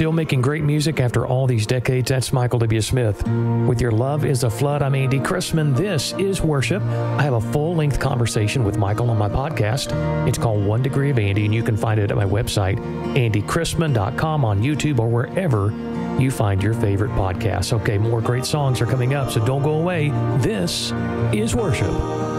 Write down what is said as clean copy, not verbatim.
Still making great music after all these decades. That's Michael W. Smith. With Your Love is a Flood, I'm Andy Chrisman. This is Worship. I have a full-length conversation with Michael on my podcast. It's called One Degree of Andy, and you can find it at my website, andychrisman.com, on YouTube, or wherever you find your favorite podcasts. Okay, more great songs are coming up, so don't go away. This is Worship.